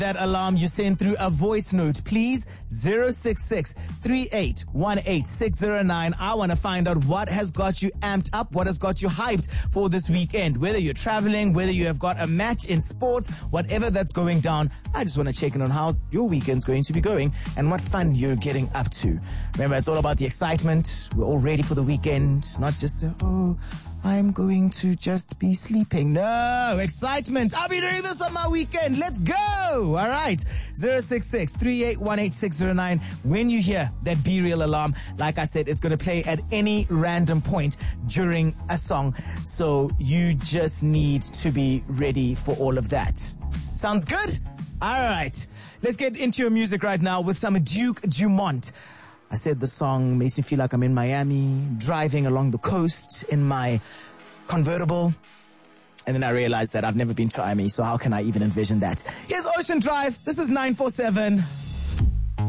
That alarm, you send through a voice note, please. 066 3818 609. I want to find out what has got you amped up, what has got you hyped for this weekend. Whether you're traveling, whether you have got a match in sports, whatever that's going down, I just want to check in on how your weekend's going to be going and what fun you're getting up to. Remember, it's all about the excitement. We're all ready for the weekend, not just I'm going to just be sleeping. No, excitement. I'll be doing this on my weekend. Let's go. All right. 066 3818 609. When you hear that Be Real alarm, like I said, it's going to play at any random point during a song. So you just need to be ready for all of that. Sounds good? All right. Let's get into your music right now with some Duke Dumont. I said the song makes me feel like I'm in Miami, driving along the coast in my convertible. And then I realized that I've never been to Miami, so how can I even envision that? Here's Ocean Drive. This is 947.